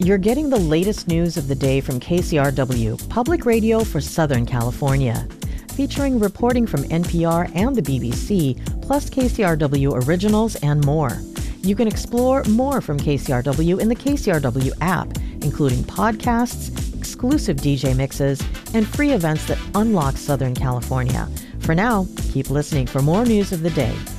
You're getting the latest news of the day from KCRW, Public Radio for Southern California. Featuring reporting from NPR and the BBC, plus KCRW originals and more. You can explore more from KCRW in the KCRW app, including podcasts, exclusive DJ mixes, and free events that unlock Southern California. For now, keep listening for more news of the day.